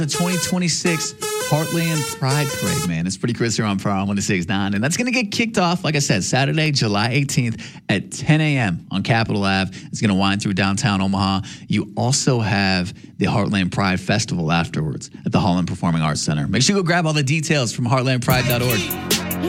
The 2026 Heartland Pride Parade, man. It's pretty crisp here on Power 106.9. And that's going to get kicked off, like I said, Saturday, July 18th at 10 a.m. on Capitol Ave. It's going to wind through downtown Omaha. You also have the Heartland Pride Festival afterwards at the Holland Performing Arts Center. Make sure you go grab all the details from heartlandpride.org.